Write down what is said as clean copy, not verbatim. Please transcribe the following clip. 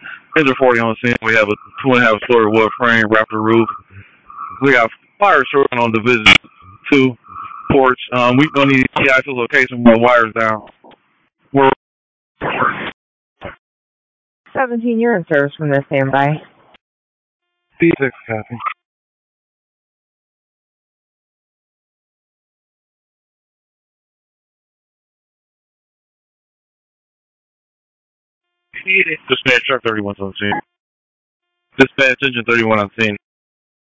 Engine 40 on scene. We have a 2.5 story wood frame, rafter roof. We got fire short on Division 2 porch. We don't need the actual location where the wires down. We're 17, you're in service from the standby. P6 copy. Dispatch truck 31 on scene. Dispatch engine 31 on scene.